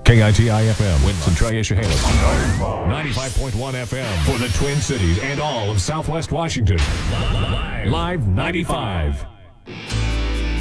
KITI-FM, Winston-Troy-Chehalis. 95.1 FM for the Twin Cities and all of Southwest Washington. Live 95.